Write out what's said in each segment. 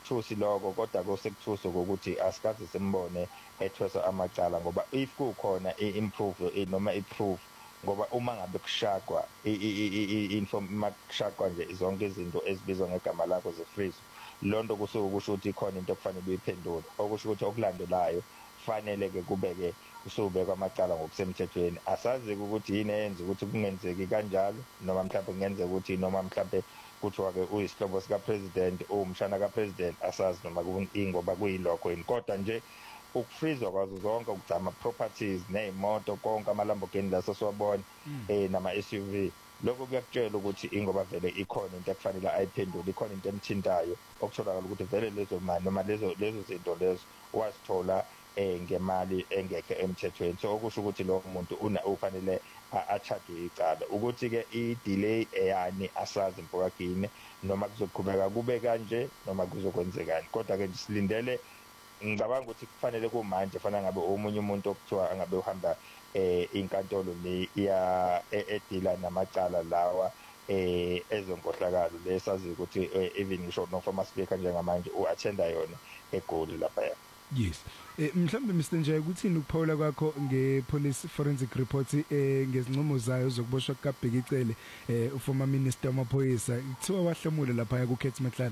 akusithusi lokho kodwa kusekuthusa ukuthi asikaze simbone ethwesa amacala ngoba if kukhona i-improve noma i-proof ngoba uma ngabe kushaqwa makushaqwa nje zonke izinto ezibizwa ngegama lakho ze-freeze lonto kusuke kusho ukuthi ikhona into okufanele uyiphendule okusho ukuthi okulandelayo kufanele-ke kube-ke usubekwa amacala ngokusemthethweni asazi-ke ukuthi yini eyenza ukuthi kungenzeki kanjalo noma mhlawumbe kungenzeka ukuthi noma mhlawumbe kuthiwa-ke uyisihlobo sikapresident uwumshana kapresident asazi noma ingoba kuyilokho yini kodwa nje ukufrizwa kwazo zonke ama-properties ney'moto konke ama-Lamborghini la sesiwabona nama-SUV lokho kuyakutshela ukuthi ingoba vele ikhona into ekufanele ayiphendule ikhona into emthintayo okutholakala ukuthi vele lezo mali noma lezo zinto lezo wazithola ngemali engekho emthethweni so okusho ukuthi lo muntu ufanele a-charge icala ukuthi-ke i-delay eyani asazi mpokagini noma kuzoqhubeka kube kanje noma kuzokwenzekani kodwa-ke nje silindele ngicabanga ukuthi kufanele kumanje fanele ngabe omunye umuntu okuthiwa angabe uhamba inkantolo le edila namacala lawa ezonkohlakalo lesazi ukuthi even ngisho no-former speaker njengamanje u-attenda yona eGoli laphaya. Yes. Mhlambe Mr Njaya ukuthini ukuphawula kwakho ngepolice forensic report ngezincomo zayo zokuboshwa kaBhekicele uformer minister wamaphoyisa kuthiwa wahlamula lapha kuKethi Matlala.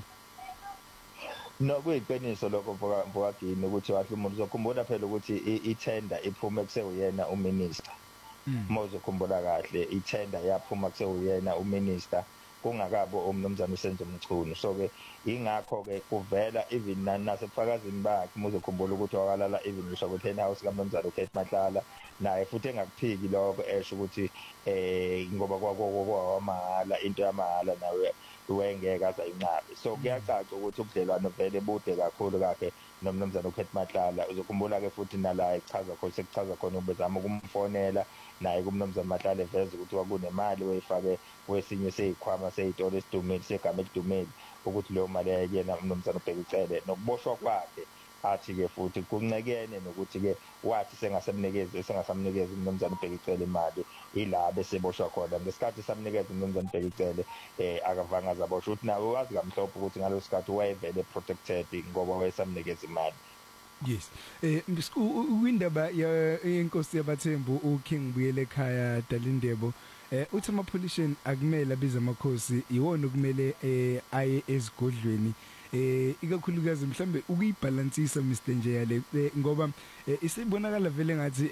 No kuyiqiniso lokho mfowagini ukuthi wathi umuntu uzokhumbula phela ukuthi itender iphume kuseyena uminister. Mawuzokhumbula kahle itender yaphuma kuseyena uminister kungakabo umnumzana uSenzo Mchunu so ke ingakho ke kuvela even nasebufakazini bakhe muzokhumbula ukuthi wakalala even ngisho ku penthouse kaMnumzana uKethi Matlala naye futhi engakuphiki lokho esho ukuthi ngoba kwamahala into yamahala nawe wengeke azayinqabe so kuyacaca ukuthi ubudlelwano vele bude kakhulu kakhe nomnumzana uKethi Matlala uzokhumbula ke futhi nala echaza khona sekuchaza khona ubezama ukumfonela naye kumnumzana Matlala eveza ukuthi kwakunemali wayifake kwesinye seyikhwama seyitolo esidumile segama elidumile ukuthi leyo mali yayiyena umnumzana uBhekicele nokuboshwa kwakhe athi-ke futhi kuncekene nokuthi-ke wathi sengasamnikeza umnumzana uBhekicele imali ila beseboshwa khona ngesikhathi samnikeza umnumzana uBhekicele akavanga zabosha ukuthi nawe wazi kamhlophe ukuthi ngalo sikhathi wayevele protected ngoba wayesamnikeza imali. Yes. Kwindaba yenkosi yabathembu uKing Buyele ekhaya Dalindebo uthi ama-politician akumele abize amakhosi iwona okumele aye ezigodlweni ikakhulukazi mhlambe ukuyibalansisa Mr Njaya le ngoba isibonakala vele ngathi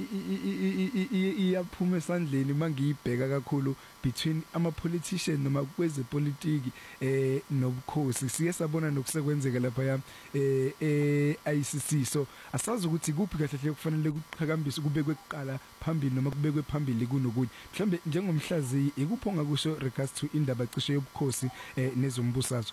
iyaphuma esandleni mangiyibheka kakhulu between ama-politician noma kwezepolitiki nobukhosi siye sabona nokusekwenzeka lapha ICC so asazi ukuthi kuphi kahle hle kufanele kuqhakambiswe kubekwe kuqala phambili noma kubekwe phambili kunokunye mhlambe njengomhlaziyi ikupho ngakusho regards to indaba cishe yobukhosi nezombusazwe.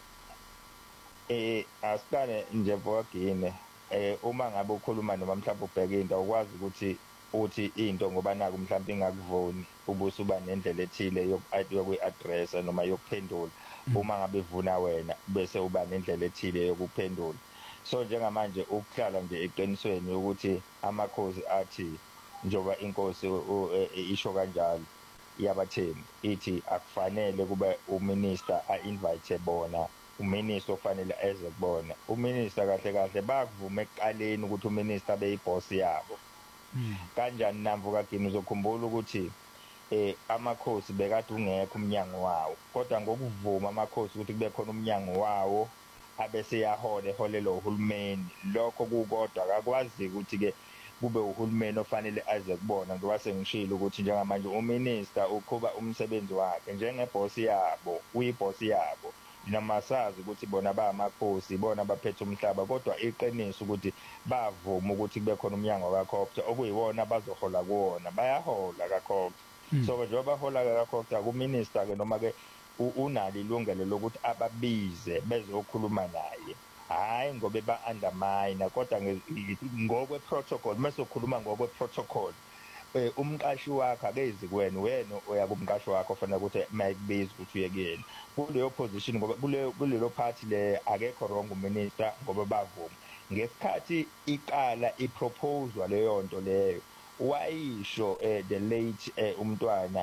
Asiqale nje mfowagini uma ngabe ukhuluma noma mhlawumbe ubheka into ukwazi ukuthi uthi into ngoba naku mhlawumbe ingakuvoni ubuso uba nendlela ethile yokuyi-address noma yokuphendula uma ngabe ivuna wena bese uba nendlela ethile yokuphendula so njengamanje ukuhlala nje eqinisweni ukuthi amakhosi athi njoba inkosi isho kanjalo yabathembu ithi akufanele kube uminister a-invite bona uminister ofanele eze kubona uminister kahle kahle bakuvuma ekuqaleni ukuthi uminister beyiboss yabo kanjani namvu kagini uzokhumbula ukuthi amakhosi bekade ungekho umnyango wawo kodwa ngokuvuma amakhosi ukuthi kube khona umnyango wawo abese yaholelwa uhulumeni lokho kukodwa akakwazi ukuthi-ke kube uhulumeni ofanele aze kubona ngoba sengishilo ukuthi njengamanje uminister uqhuba umsebenzi wakhe njengebhosi yabo uyibhosi yabo noma sazi ukuthi bona bayamakhosi bona baphethe umhlaba kodwa iqiniso ukuthi bavuma ukuthi kube khona umnyango kaKhokha okuyiwona abazohola kuwona bayahola kaKhokha so njengoba bahola kaKhokha kuminister ke noma ke unalo ilungelo lokuthi ababize bezokhuluma naye hayi ngoba ba-undermine kodwa ngokwe protocol mesokhuluma ngokwe protocol umqashi wakhe akezi kuwena oya kumqashi wakho ofanele ukuthi mayikubiza ukuthi uye kuyena kuleyo position ngoba kulelo party le akekho wrong uminister ngoba bavuma ngesikhathi iqala iproposal leyo nto leyo wayisho the late umntwana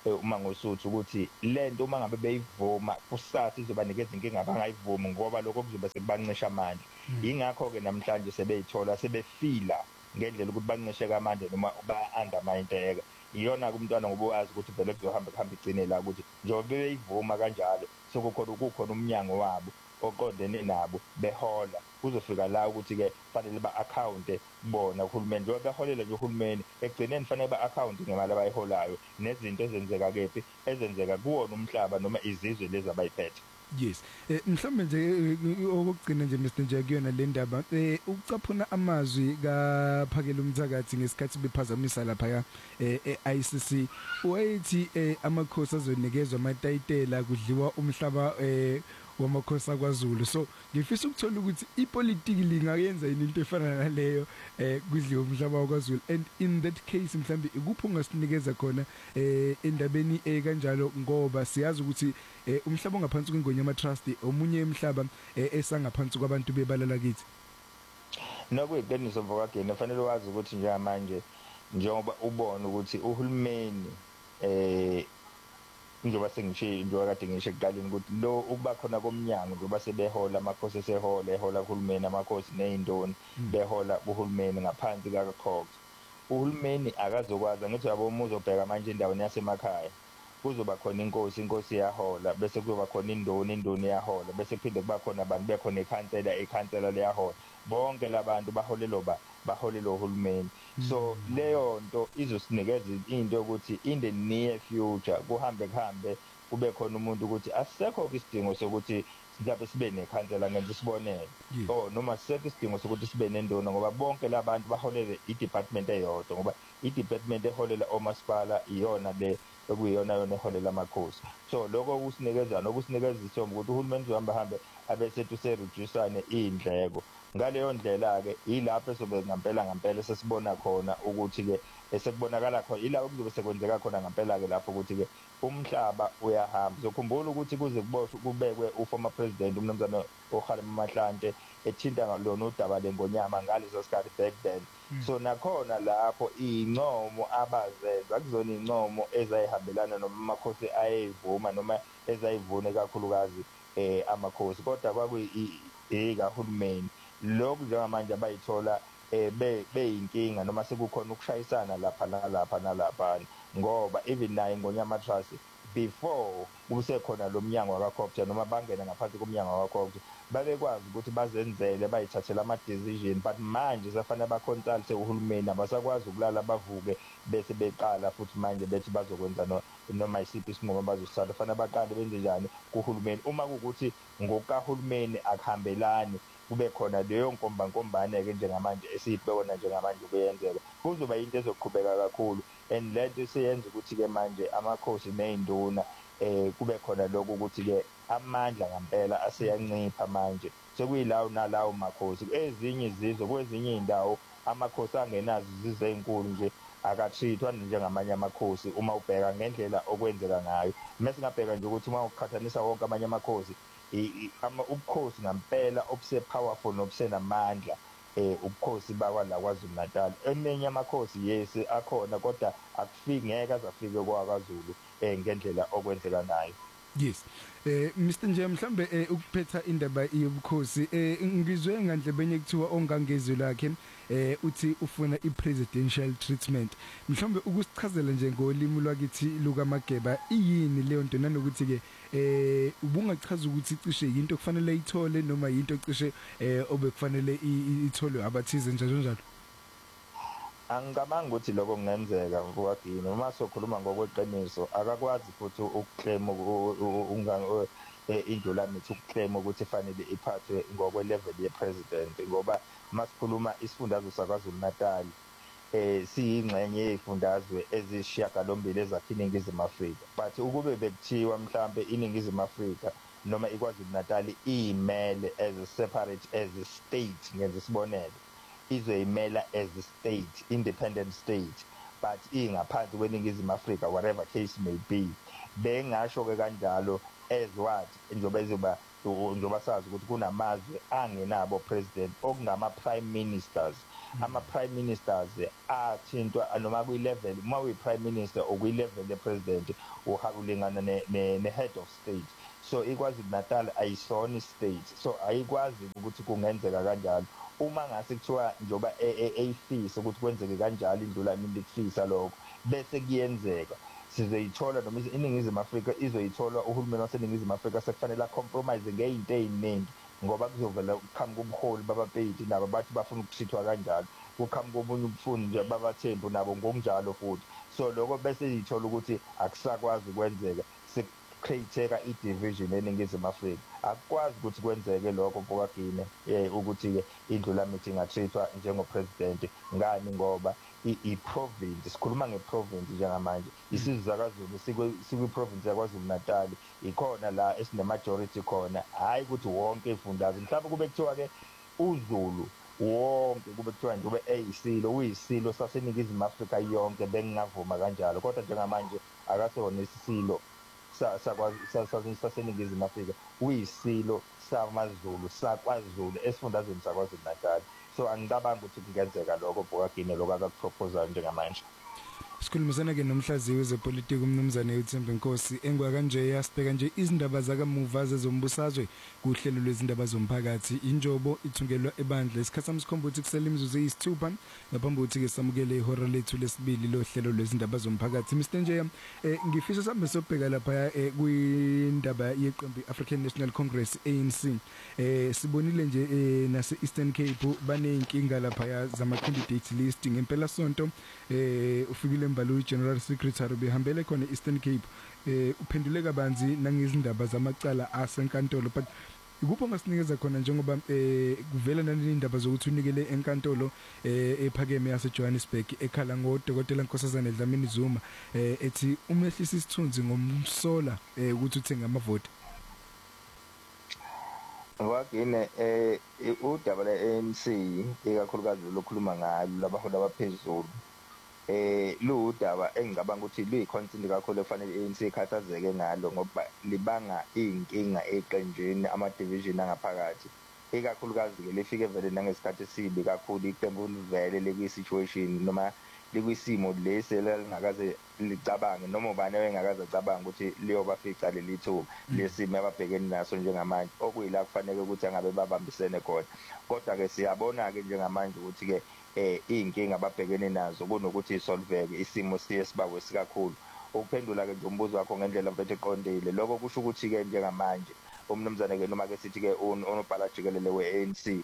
uma ngosuthu ukuthi lento uma ngabe beyivuma kusasa izobanikeza inkinga abangayivumi ngoba lokho kuzobe sekubancisha amandla. Ingakho-ke namhlanje sebeyithola sebefila ngendlela ukuthi bancisheke amandla noma ba-undermine-eka. Iyona-ke umntwana ngoba wazi ukuthi vele kuhamba igcine la ukuthi njengoba beyivuma kanjalo kukhona umnyango wabo oqondene nabo behola kuzofika la ukuthi-ke fanele ba-akhawunte bona uhulumeni njengoba beholela nje uhulumeni ekugcineni fanele ba-akhawunte ngemali abayiholayo nezinto ezenzeka kephi ezenzeka kuwona umhlaba noma izizwe lezi abayiphethe. Yes. Mhlawumbe nje okugcina nje Mr Nje kuyona le ndaba ukucaphuna amazwi kaPhakela Umthakathi ngesikhathi bephazamisa lapha ya ICC wayethi amakhosi azonikezwa amatayitela kudliwa umhlaba wamakhosi akwaZulu. So ngifisa ukuthola ukuthi ipolitiki lingayenza yini into efana naleyo kudliwa umhlaba wakwaZulu, and in that case mhlambe ikuphi ungasinikeza khona endabeni kanjalo ngoba siyazi ukuthi umhlaba ongaphansi kwengonyama trust omunye emhlaba esangaphansi kwabantu bebalala kithi. Nokuyiqiniso mvokageni fanele wazi ukuthi njengamanje njengoba ubona ukuthi uhulumeni njengoba sengishiye njengoba kade ngisho ekuqaleni ukuthi lo ukuba khona komnyango njengoba sebehola amakhosi ehola uhulumeni amakhosi nezindoni behola uhulumeni ngaphansi kaKhoza. Uhulumeni akazokwazi ngithi yabo uma uzobheka manje endaweni yasemakhaya kuzoba khona inkosi iyahola bese kuzoba khona indoni iyahola bese kuphinde kuba khona abantu bekhona ikhansela liyahola bonke labantu baholelwa uhulumeni. So leyo nto izosinikeza into yokuthi in the near future kuhambe kube khona umuntu ukuthi asisekho isidingo sokuthi mhlawumbe sibe nekhansela ngenza isibonelo noma sisekho isidingo sokuthi sibe nendona ngoba bonke labantu baholele i-department eyodwa ngoba i-department eholela omasipala iyona le okuyiyona yona eholela amakhosi. So lokho kusinikeza isithombe ukuthi uhulumeni uzohambe abesethu sereducane iy'ndleko. Ngaleyo ndlela-ke yilapho esobe ngampela sesibona khona ukuthi-ke esekubonakala khona yilapho kuzobe sekwenzeka khona ngampela-ke lapho ukuthi-ke umhlaba uyahamba. Uzokhumbula ukuthi kuze kubekwe uformer president umnumzane uKgalema Motlanthe ethinta lona udaba lengonyama ngaleso sikhathi back then. So nakhona lapho iy'ncomo abazenza kuzona iy'ncomo ezayihambelana noma amakhosi ayeyivuma noma ezayivune kakhulukazi amakhosi kodwa kahulumeni. Lokhu njengamanje abayithola beyinkinga noma sekukhona ukushayisana lapha nalaphana ngoba even nayo ingonyama trust before kusekhona lo mnyango wakaCOGTA noma bangena ngaphansi komnyango wakaCOGTA babekwazi ukuthi bazenzele bayithathele ama-decision but manje safanele baconsulte uhulumeni abasakwazi ukulala bavuke bese beqala futhi manje bethi bazokwenza noma isiphi isinqumo bazosithatha fanele baqale benze njani kuhulumeni uma kuwukuthi ngokahulumeni akuhambelani kube khona leyo nkombankombane-ke njengamanje esiyibona njengamanje kuyenzeka kuzoba into ezoqhubeka kakhulu and lento isiyenza ukuthi-ke manje amakhosi ney'nduna kube khona lokho ukuthi-ke amandla ngampela aseyancipha manje sekuyilawo nalawo makhosi ezinye izizwe kwezinye iy'ndawo amakhosi angenazo izizwe ey'nkulu nje akatrithwa njengamanye amakhosi uma ubheka ngendlela okwenzeka ngayo. Mase ngabheka nje ukuthi uma uqhathanisa wonke amanye amakhosi ubukhosi ngampela obuse-powerful nobusenamandla ubukhosi bakwala KwaZulu Natal. Eminye amakhosi yes akhona kodwa ngeke azafike kwaKwaZulu ngendlela okwenzeka nayo. Yes. Mr Nje mhlambe ukuphetha indaba yobukhosi ngizwe ngandlebeni kuthiwa ongangezwe lakhe uthi ufuna i-presidential treatment. Mhlambe ukusichazela nje ngolimi lwakithi lukaMageba iyini leyo nto nanokuthi ke ubungachaza ukuthi cishe into kufanele ithole noma into cishe obekufanele itholwe abathize njalo. Angicabanga ukuthi lokho kungenzeka mfowagini uma sokhuluma ngokweqiniso akakwazi futhi ukuclaim indlulamithi ukuclaim ukuthi fanele iphathwe ngokwe-level ye-president ngoba masikhuluma isifundazwe saKwaZulu Natal siyingxenye yey'fundazwe eziyisishiyagalombili ezakha iNingizimu Afrika but ukube bekuthiwa mhlampe iNingizimu Afrika noma iKwaZulu Natal iyimele as a separate as a state ngenza isibonelo izoyimela as a state, independent state, but ingaphansi kweNingizimu Afrika, whatever case may be. Bengasho-ke kanjalo as what njoba sazi ukuthi kunamazwe angenabo president okungama prime ministers. Ama-prime ministers athintwa noma kwi-level, uma uyi-prime minister okwi-level le-president ulingana ne-head of state. So iKwaZulu Natal ayisona i-state, so ayikwazi ukuthi kungenzeka kanjalo. Uma ngase kuthiwa njoba eyifisa ukuthi kwenzeke kanjalo indlulamini likufisa lokho bese kuyenzeka, sizoyithola noma iNingizimu Afrika izoyithola, uhulumeni waseNingizimu Afrika sekufanele acompromise ngey'nto ey'ningi ngoba kuzovela kuqhamuka ubuholi babapeyiti nabo bathi bafuna ukusithwa kanjalo, kuqhamuka obunye ubufundi nje babathembu nabo ngokunjalo futhi. So lokho bese yithola ukuthi akusakwazi ukwenzeka, create-eka i-division eNingizimu Afrika. Akukwazi ukuthi kwenzeke lokho mfowakini ukuthi-ke indlulamithi ingatrithwa njengopresident. Ngani? Ngoba i-province, sikhuluma nge-province njengamanje, isizwe saKwaZulu sikwi-province yaKwaZulu Natal, ikhona la esine-majority khona, hhayi ukuthi wonke iy'fundazwe. Mhlawumbe kube kuthiwa-ke uZulu wonke kube kuthiwa nje ube eyisilo, uyisilo saseNingizimu Afrika yonke, bengingavuma kanjalo. Kodwa njengamanje akasona isilo saseNingizimu Afrika, uyisilo samaZulu saKwaZulu esifundazweni saKwaZulu Natal. So angicabangi ukuthi kungenzeka lokho Bhokagini lokho akakupropose njengamanje. Sikhulumisana-ke nomhlaziyi wezepolitiki umnumzane uThemba Nkosi engwakanje yasibheka nje izindaba zakamuva zezombusazwe kuhlelo lwezindaba zomphakathi. Injobo ithungelwa ebandla isikhathi samsikhomba ukuthi kusele imizuzu eyisithupha ngaphambi kokuthi-ke samukele ihora lethu lesibili lohlelo lwezindaba zomphakathi. Mr Njeya, ngifisa sambe sobheka lapha kwindaba yeqembu African National Congress ANC. Sibonile nje nase-Eastern Cape baney'nkinga lapha zama-candidate list. Ngempela sonto ufikile Mbalulu General Secretary behambele khona Eastern Cape, uphendule kabanzi nangezindaba zamacala asenkantolo, but ikupho ngasinikeza khona njengoba kuvela nanindaba zokuthi unikele enkantolo ephakeme yase Johannesburg ekhala ngoDokotela Nkosazana Dlamini Zuma ethi umehlisa isithunzi ngomsola ukuthi uthenga amavoti. Ngwagine udaba le-ANC ikakhulukazi lokhuluma ngalo labaholi abaphezulu, ludaba engicabanga ukuthi luyi-concern kakhulu efanele i-ANC ikhathazeke ngalo ngoba libanga iy'nkinga eqenjini, ama-division angaphakathi, ikakhulukazi-ke lifike vele nangesikhathi esibi kakhulu. Iqembu livele likwi-situation noma likwisimo lesi elingakaze licabange noma ubani engakaze acabanga ukuthi liyobafica leli thuba lesimo ababhekene naso njengamanje, okuyila kufanele ukuthi angabe babambisene khona. Kodwa-ke siyabona-ke njengamanje ukuthi-ke iy'nkinga ababhekene nazo kunokuthi isolveke, isimo siye siba wesikakhulu. Ukuphendula-ke nje umbuzo wakho ngendlela mfethu eqondile, lokho kusho ukuthi-ke njengamanje umnumzane-ke noma-ke sithi-ke unobhala jikelele we-ANC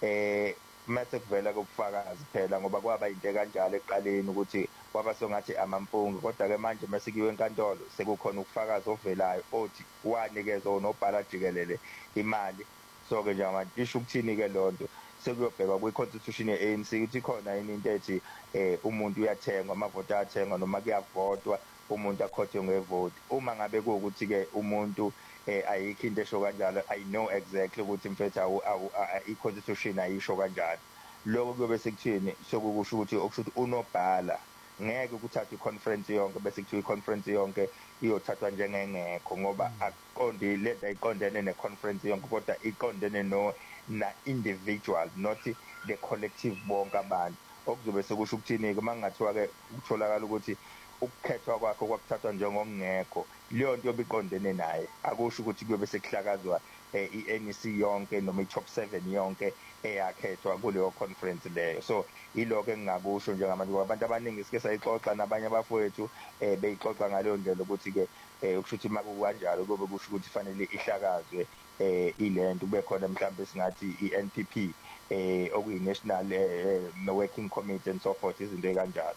mase kuvela kobufakazi phela ngoba kwaba into kanjalo ekuqaleni ukuthi kwaba songathi amampunge, kodwa-ke manje masikiwe enkantolo sekukhona ubufakazi ovelayo othi wanikezwa unobhala jikelele imali. So-ke njengamanje isho ukuthini-ke lonto? Sekuyobhekwa kwi-constitution ye-ANC ukuthi khona yini into ethi umuntu uyathengwa, amavoti ayathengwa noma kuyavotwa umuntu akhothwe ngevoti. Uma ngabe kuwukuthi-ke umuntu ayikho into esho kanjalo, I know exactly ukuthi mfethu i-constitution ayisho kanjalo. Lokho kuyobe sekuthini? Sokusho ukuthi okusho ukuthi unobhala ngeke ukuthatha i-conference yonke bese kuthiwa i-conference yonke iyothathwa njengengekho ngoba akuqondi lento ayiqondene ne-conference yonke kodwa iqondene na-individual, not the collective bonke abantu. Okuzobe sekusho ukuthini-ke uma kungathiwa-ke kutholakala ukuthi ukukhethwa kwakho kwakuthathwa njengokungekho, leyo nto yobe iqondene naye, akusho ukuthi kuyobe sekuhlakazwa i-ANC yonke noma i-top 7 yonke eyakhethwa kuleyo conference leyo. So ilokho engingakusho njengamanje ngoba abantu abaningi sike sayixoxa nabanye abafowethu beyixoxa ngaleyo ndlela ukuthi-ke ukusho ukuthi uma kukanjalo kube kusho ukuthi fanele ihlakazwe ilento, kube khona mhlawumbe singathi i-NPP okuyi-National Working Committee and so forth, izinto ey'kanjalo.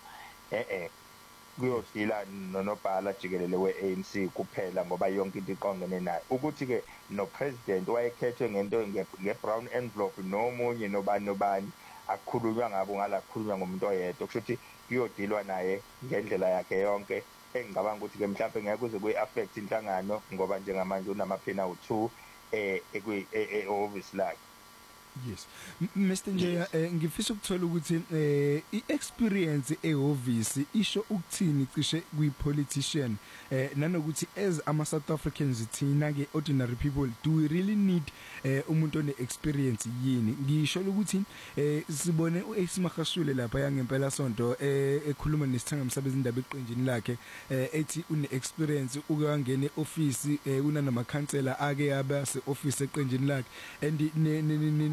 Kuyodila nonobhala jikelele we-ANC kuphela ngoba yonke into iqongene nayo. Ukuthi-ke no-president wayekhethwe ngento nge-brown envelope nomunye nobani akukhulunywa ngabo ngala kukhulunywa ngomuntu oyedwa, kusho ukuthi kuyodilwa naye ngendlela yakhe yonke. Engicabanga ukuthi-ke mhlawumbe ngeke kuze kuyi-affect inhlangano ngoba njengamanje unamapheni awu-2 ehhovisi lakhe. Yes. Mr Njeya ngifisa ukuthola ukuthi iexperience ehovisi isho ukuthini cishe kwipolitician nanokuthi as ama South Africans thina ke ordinary people do we really need umuntu one experience yini ngisho ukuthi sibone uAce Magashule lapha yangempela sonto ekhuluma nesithanga msebenzi indaba eqenjini lakhe ethi une experience uke wangena eoffice kunana makhansela ake yaba se office eqenjini lakhe and